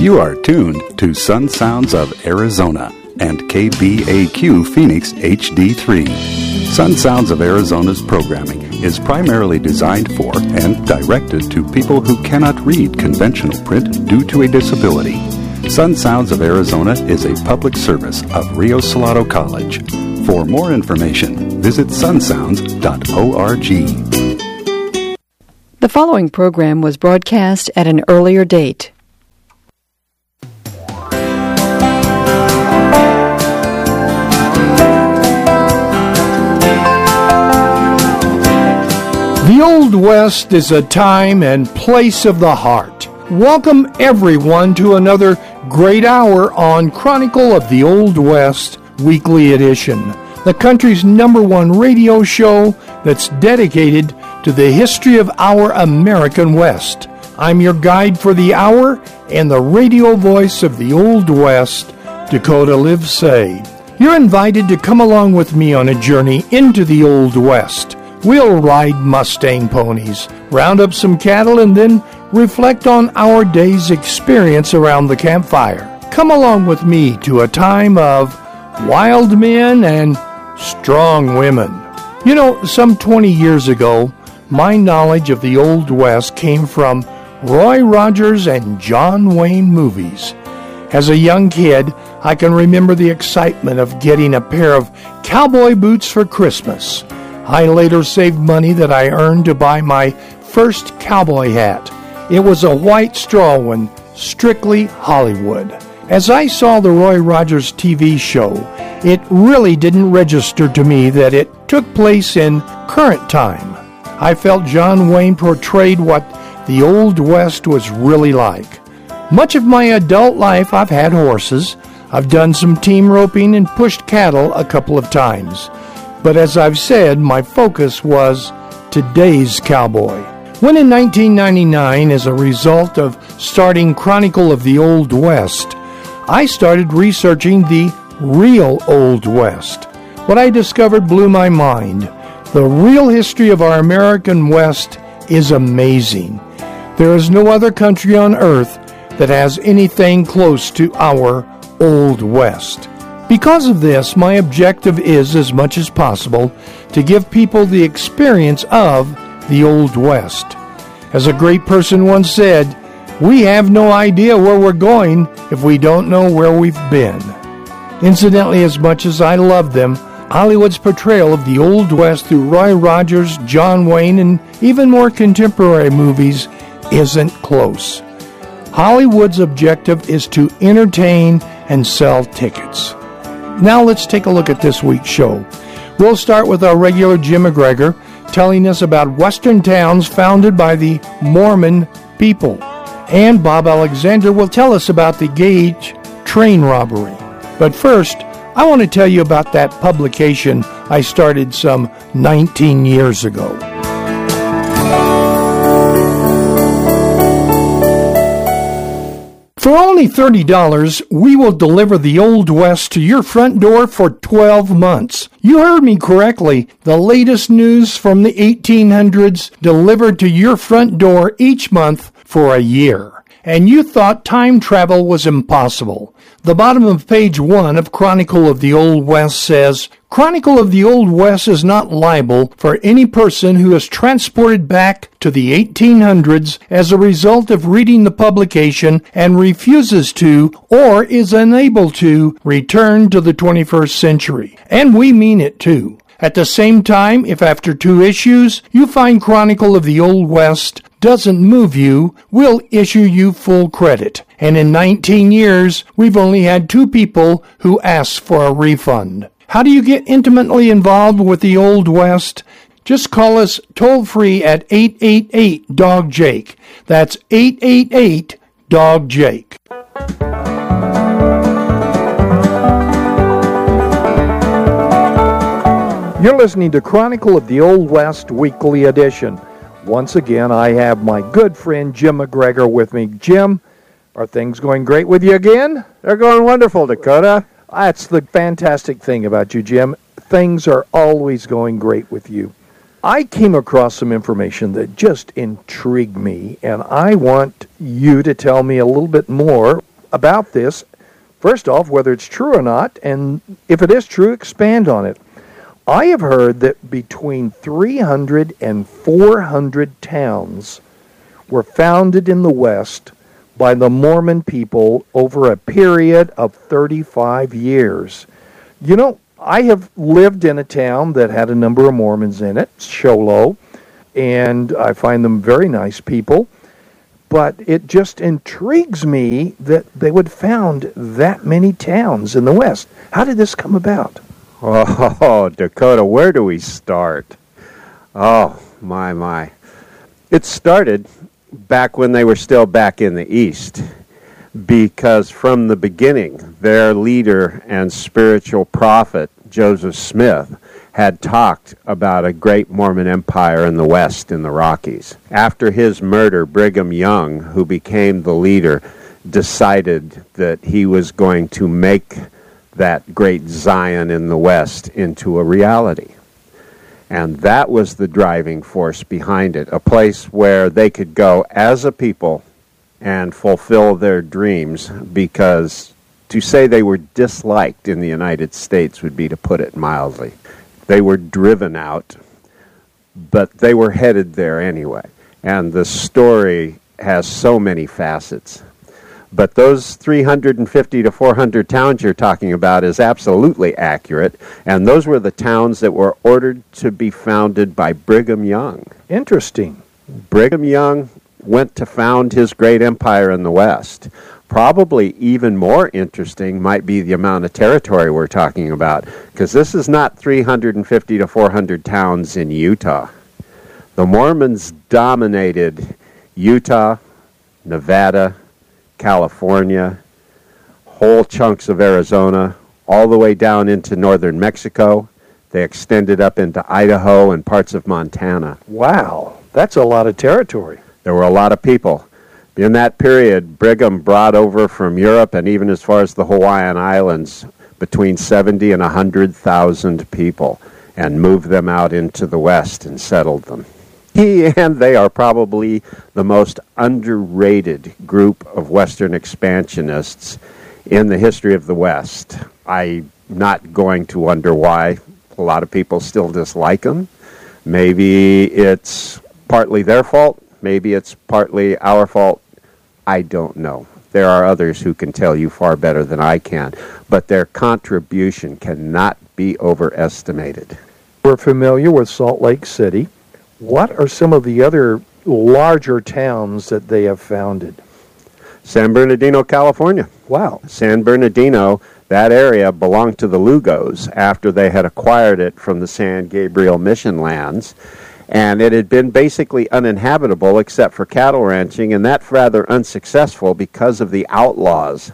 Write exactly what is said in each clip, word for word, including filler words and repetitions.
You are tuned to Sun Sounds of Arizona and K B A Q Phoenix H D three. Sun Sounds of Arizona's programming is primarily designed for and directed to people who cannot read conventional print due to a disability. Sun Sounds of Arizona is a public service of Rio Salado College. For more information, visit sun sounds dot org. The following program was broadcast at an earlier date. The Old West is a time and place of the heart. Welcome everyone to another great hour on Chronicle of the Old West Weekly Edition, the country's number one radio show that's dedicated to the history of our American West. I'm your guide for the hour and the radio voice of the Old West, Dakota Livesay. You're invited to come along with me on a journey into the Old West. We'll ride Mustang ponies, round up some cattle, and then reflect on our day's experience around the campfire. Come along with me to a time of wild men and strong women. You know, some twenty years ago, my knowledge of the Old West came from Roy Rogers and John Wayne movies. As a young kid, I can remember the excitement of getting a pair of cowboy boots for Christmas. I later saved money that I earned to buy my first cowboy hat. It was a white straw one, strictly Hollywood. As I saw the Roy Rogers T V show, it really didn't register to me that it took place in current time. I felt John Wayne portrayed what the Old West was really like. Much of my adult life, I've had horses. I've done some team roping and pushed cattle a couple of times. But as I've said, my focus was today's cowboy. When in nineteen ninety-nine, as a result of starting Chronicle of the Old West, I started researching the real Old West. What I discovered blew my mind. The real history of our American West is amazing. There is no other country on earth that has anything close to our Old West. Because of this, my objective is, as much as possible, to give people the experience of the Old West. As a great person once said, we have no idea where we're going if we don't know where we've been. Incidentally, as much as I love them, Hollywood's portrayal of the Old West through Roy Rogers, John Wayne, and even more contemporary movies isn't close. Hollywood's objective is to entertain and sell tickets. Now let's take a look at this week's show. We'll start with our regular Jim McGregor telling us about western towns founded by the Mormon people. And Bob Alexander will tell us about the Gage train robbery. But first, I want to tell you about that publication I started some nineteen years ago. For only thirty dollars, we will deliver the Old West to your front door for twelve months. You heard me correctly. The latest news from the eighteen hundreds delivered to your front door each month for a year. And you thought time travel was impossible. The bottom of page one of Chronicle of the Old West says, Chronicle of the Old West is not liable for any person who is transported back to the eighteen hundreds as a result of reading the publication and refuses to or is unable to return to the twenty-first century. And we mean it too. At the same time, if after two issues you find Chronicle of the Old West doesn't move you, we'll issue you full credit. And in nineteen years, we've only had two people who asked for a refund. How do you get intimately involved with the Old West? Just call us toll-free at eight eight eight, D O G, Jake. That's eight eight eight, D O G, Jake. You're listening to Chronicle of the Old West Weekly Edition. Once again, I have my good friend Jim McGregor with me. Jim, are things going great with you again? They're going wonderful, Dakota. That's the fantastic thing about you, Jim. Things are always going great with you. I came across some information that just intrigued me, and I want you to tell me a little bit more about this. First off, whether it's true or not, and if it is true, expand on it. I have heard that between three hundred and four hundred towns were founded in the West by the Mormon people over a period of thirty-five years. You know, I have lived in a town that had a number of Mormons in it, Show Low, and I find them very nice people. But it just intrigues me that they would found that many towns in the West. How did this come about? Oh, Dakota, where do we start? Oh, my, my. It started back when they were still back in the East, because from the beginning, their leader and spiritual prophet, Joseph Smith, had talked about a great Mormon empire in the West in the Rockies. After his murder, Brigham Young, who became the leader, decided that he was going to make that great Zion in the West into a reality. And that was the driving force behind it, a place where they could go as a people and fulfill their dreams, because to say they were disliked in the United States would be to put it mildly. They were driven out, but they were headed there anyway. And the story has so many facets. But those three hundred fifty to four hundred towns you're talking about is absolutely accurate, and those were the towns that were ordered to be founded by Brigham Young. Interesting. Brigham Young went to found his great empire in the West. Probably even more interesting might be the amount of territory we're talking about, because this is not three hundred fifty to four hundred towns in Utah. The Mormons dominated Utah, Nevada, California, whole chunks of Arizona, all the way down into northern Mexico. They extended up into Idaho and parts of Montana. Wow, that's a lot of territory. There were a lot of people. In that period, Brigham brought over from Europe and even as far as the Hawaiian Islands between seventy and one hundred thousand people and moved them out into the West and settled them. He and they are probably the most underrated group of Western expansionists in the history of the West. I'm not going to wonder why a lot of people still dislike them. Maybe it's partly their fault. Maybe it's partly our fault. I don't know. There are others who can tell you far better than I can. But their contribution cannot be overestimated. We're familiar with Salt Lake City. What are some of the other larger towns that they have founded? San Bernardino, California. Wow. San Bernardino, that area belonged to the Lugos after they had acquired it from the San Gabriel Mission lands. And it had been basically uninhabitable except for cattle ranching, and that's rather unsuccessful because of the outlaws.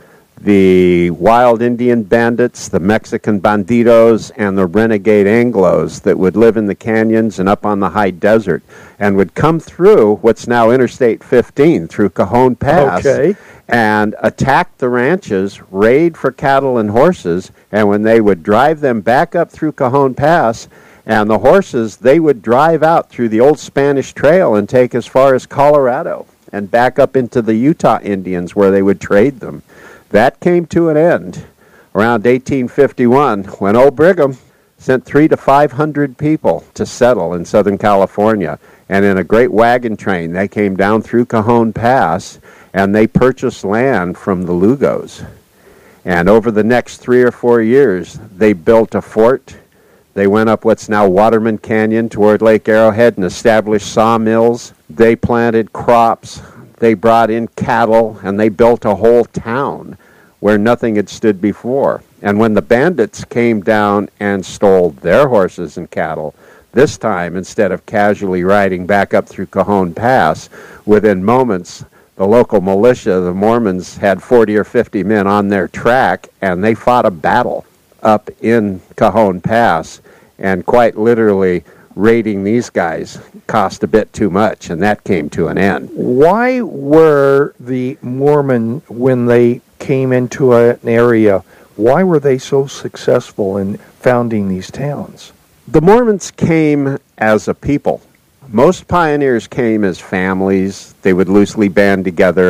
The wild Indian bandits, the Mexican bandidos, and the renegade Anglos that would live in the canyons and up on the high desert and would come through what's now Interstate fifteen through Cajon Pass okay. and attack the ranches, raid for cattle and horses, and when they would drive them back up through Cajon Pass, and the horses, they would drive out through the old Spanish Trail and take as far as Colorado and back up into the Utah Indians where they would trade them. That came to an end around eighteen fifty-one when old Brigham sent three to five hundred people to settle in Southern California. And in a great wagon train, they came down through Cajon Pass and they purchased land from the Lugos. And over the next three or four years, they built a fort. They went up what's now Waterman Canyon toward Lake Arrowhead and established sawmills. They planted crops. They brought in cattle, and they built a whole town where nothing had stood before. And when the bandits came down and stole their horses and cattle, this time, instead of casually riding back up through Cajon Pass, within moments, the local militia, the Mormons, had forty or fifty men on their track, and they fought a battle up in Cajon Pass, and quite literally raiding these guys cost a bit too much, and that came to an end. Why were the Mormon, when they came into an area, why were they so successful in founding these towns? The Mormons came as a people. Most pioneers came as families. They would loosely band together.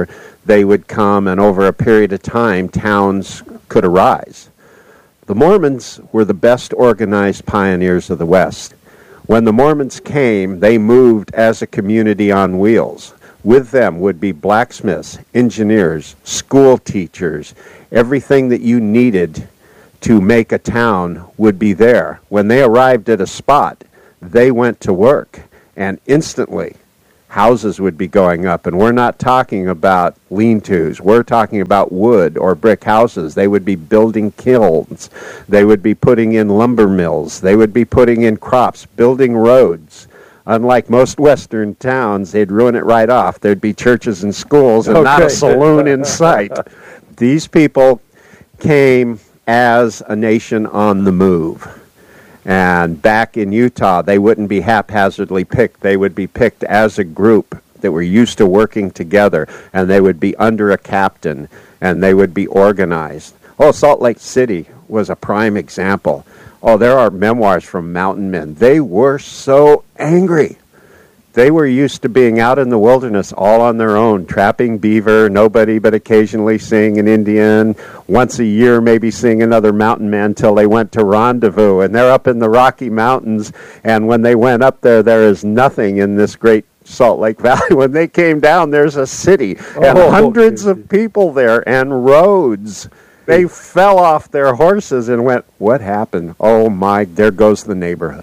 they would come, and over a period of time, towns could arise. The Mormons were the best organized pioneers of the West. When the Mormons came, they moved as a community on wheels. With them would be blacksmiths, engineers, school teachers. Everything that you needed to make a town would be there. When they arrived at a spot, they went to work, and instantly houses would be going up. And we're not talking about lean-tos. We're talking about wood or brick houses. They would be building kilns. They would be putting in lumber mills. They would be putting in crops, building roads. Unlike most Western towns, they'd ruin it right off. There'd be churches and schools and Okay. not a saloon in sight. These people came as a nation on the move. And back in Utah, they wouldn't be haphazardly picked. They would be picked as a group that were used to working together, and they would be under a captain, and they would be organized. Oh, Salt Lake City was a prime example. Oh, there are memoirs from mountain men. They were so angry. They were used to being out in the wilderness all on their own, trapping beaver, nobody but occasionally seeing an Indian, once a year maybe seeing another mountain man till they went to rendezvous. And they're up in the Rocky Mountains, and when they went up there, there is nothing in this great Salt Lake Valley. When they came down, there's a city, and Oh, hundreds okay. of people there, and roads. They fell off their horses and went, what happened? Oh my, there goes the neighborhood.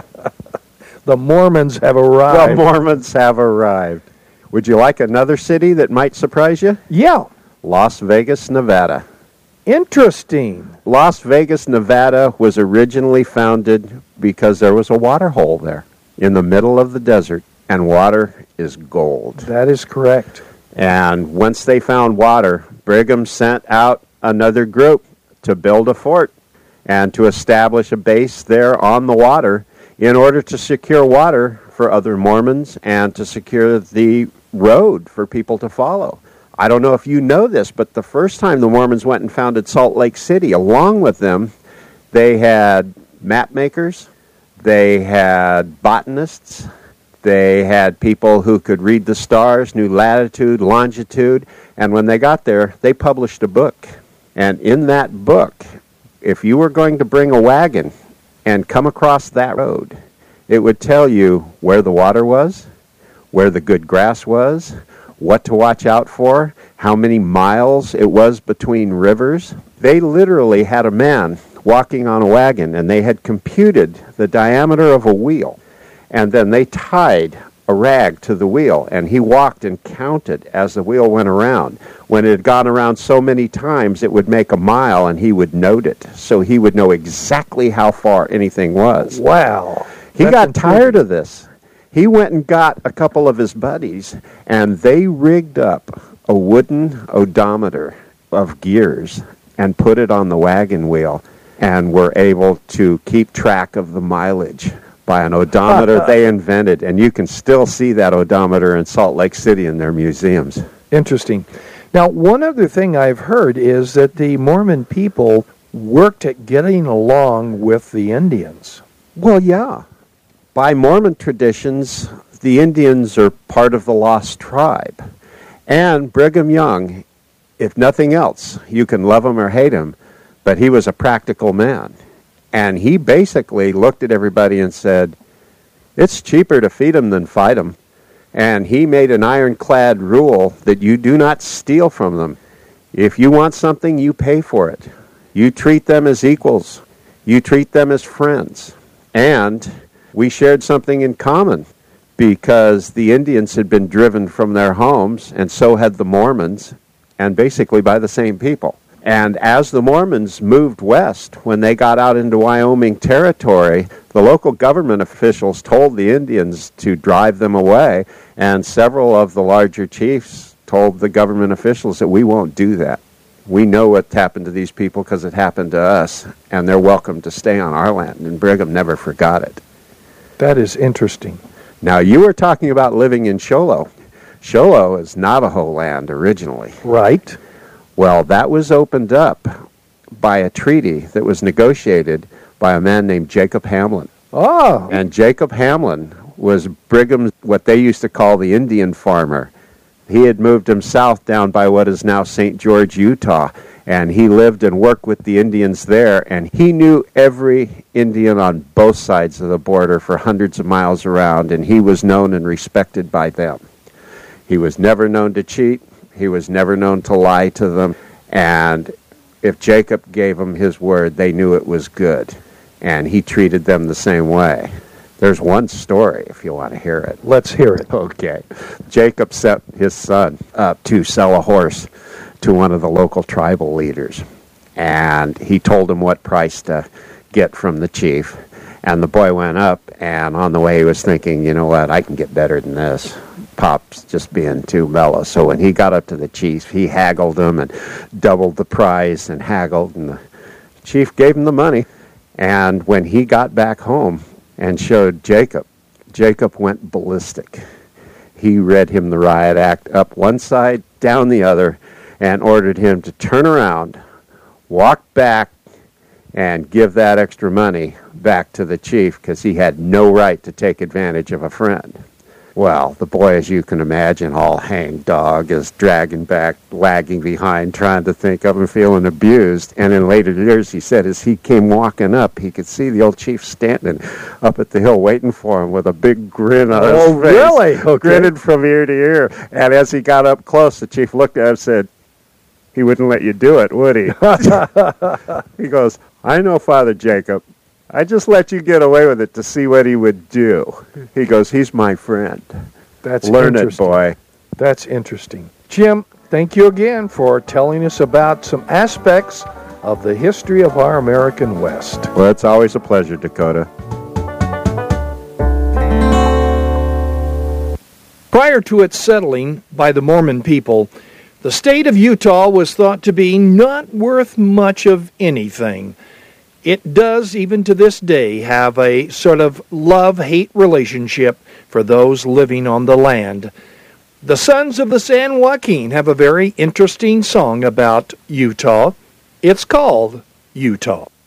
The Mormons have The arrived. Mormons have arrived. Would you like another city that might surprise you? Yeah, Las Vegas, Nevada. interesting. Las Vegas, Nevada was originally founded because there was a water hole there in the middle of the desert, and water is gold. That is correct. And once they found water, Brigham sent out another group to build a fort and to establish a base there on the water in order to secure water for other Mormons and to secure the road for people to follow. I don't know if you know this, but the first time the Mormons went and founded Salt Lake City, along with them, they had map makers, they had botanists, they had people who could read the stars, knew latitude, longitude, and when they got there, they published a book. And in that book, if you were going to bring a wagon and come across that road, it would tell you where the water was, where the good grass was, what to watch out for, how many miles it was between rivers. They literally had a man walking on a wagon, and they had computed the diameter of a wheel, and then they tied a rag to the wheel, and he walked and counted as the wheel went around. When it had gone around so many times, it would make a mile, and he would note it, so he would know exactly how far anything was. Wow. He That's got intriguing. tired of this. He went and got a couple of his buddies, and they rigged up a wooden odometer of gears and put it on the wagon wheel, and were able to keep track of the mileage by an odometer they invented. And you can still see that odometer in Salt Lake City in their museums. Interesting. Now, one other thing I've heard is that the Mormon people worked at getting along with the Indians. Well, yeah. By Mormon traditions, the Indians are part of the lost tribe. And Brigham Young, if nothing else, you can love him or hate him, but he was a practical man. And he basically looked at everybody and said, it's cheaper to feed them than fight them. And he made an ironclad rule that you do not steal from them. If you want something, you pay for it. You treat them as equals. You treat them as friends. And we shared something in common because the Indians had been driven from their homes, and so had the Mormons, and basically by the same people. And as the Mormons moved west, when they got out into Wyoming territory, the local government officials told the Indians to drive them away, and several of the larger chiefs told the government officials that we won't do that. We know what happened to these people because it happened to us, and they're welcome to stay on our land, and Brigham never forgot it. That is interesting. Now, you were talking about living in Show Low. Show Low is Navajo land originally. Right. Well, that was opened up by a treaty that was negotiated by a man named Jacob Hamlin. Oh. And Jacob Hamlin was Brigham's, what they used to call the Indian farmer. He had moved him south down by what is now Saint George, Utah, and he lived and worked with the Indians there, and he knew every Indian on both sides of the border for hundreds of miles around, and he was known and respected by them. He was never known to cheat. He was never known to lie to them, and if Jacob gave them his word, they knew it was good, and he treated them the same way. There's one story, if you want to hear it. Let's hear it. Okay. Jacob set his son up to sell a horse to one of the local tribal leaders, and he told him what price to get from the chief, and the boy went up, and on the way he was thinking, you know what, I can get better than this. Pop's just being too mellow. So when he got up to the chief, he haggled him and doubled the price and haggled, and the chief gave him the money. And when he got back home and showed Jacob, Jacob went ballistic. He read him the riot act up one side, down the other, and ordered him to turn around, walk back, and give that extra money back to the chief because he had no right to take advantage of a friend. Well, the boy, as you can imagine, all hang-dog, is dragging back, lagging behind, trying to think of him, feeling abused. And in later years, he said, as he came walking up, he could see the old chief standing up at the hill waiting for him with a big grin on oh, his face. Oh, really? Okay. Grinning from ear to ear. And as he got up close, the chief looked at him and said, he wouldn't let you do it, would he? He goes, I know Father Jacob. I just let you get away with it to see what he would do. He goes, he's my friend. That's Learn it, interesting. boy. That's interesting. Jim, thank you again for telling us about some aspects of the history of our American West. Well, it's always a pleasure, Dakota. Prior to its settling by the Mormon people, the state of Utah was thought to be not worth much of anything. It does, even to this day, have a sort of love-hate relationship for those living on the land. The Sons of the San Joaquin have a very interesting song about Utah. It's called Utah.